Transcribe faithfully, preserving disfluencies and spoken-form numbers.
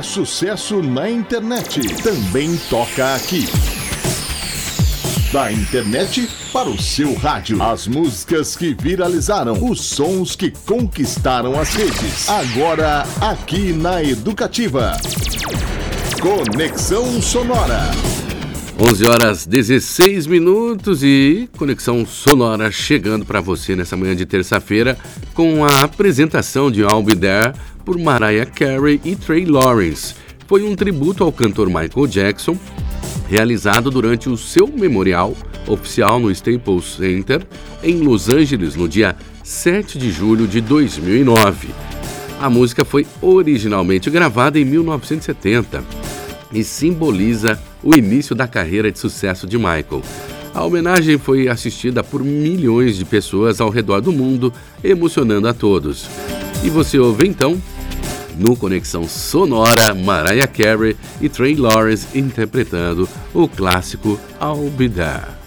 é sucesso na internet, também toca aqui. Da internet para o seu rádio. As músicas que viralizaram, os sons que conquistaram as redes. Agora, aqui na Educativa. Conexão Sonora. onze horas dezesseis minutos e Conexão Sonora chegando para você nessa manhã de terça-feira com a apresentação de I'll Be There por Mariah Carey e Trey Lawrence. Foi um tributo ao cantor Michael Jackson, realizado durante o seu memorial oficial no Staples Center, em Los Angeles, no dia sete de julho de dois mil e nove. A música foi originalmente gravada em mil novecentos e setenta e simboliza o início da carreira de sucesso de Michael. A homenagem foi assistida por milhões de pessoas ao redor do mundo, emocionando a todos. E você ouve então, no Conexão Sonora, Mariah Carey e Trey Lawrence interpretando o clássico I'll Be There.